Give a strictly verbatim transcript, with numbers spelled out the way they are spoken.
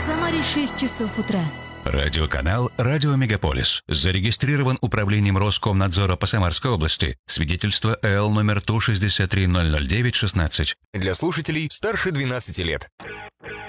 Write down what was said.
Самаре шесть часов утра. Радиоканал «Радио Мегаполис». Зарегистрирован Управлением Роскомнадзора по Самарской области. Свидетельство эл номер Ту шестьдесят три ноль ноль девять шестнадцать. Для слушателей старше двенадцати лет.